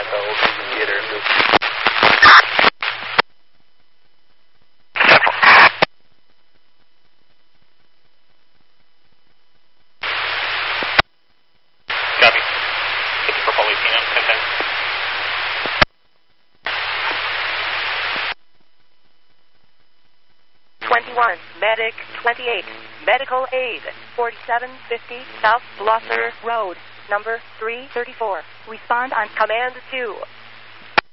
at the old movie theater. Copy. Looking for Police PM, 1010. Medic 28, medical aid, 4750 South Blosser Road, number 334. Respond on command 2.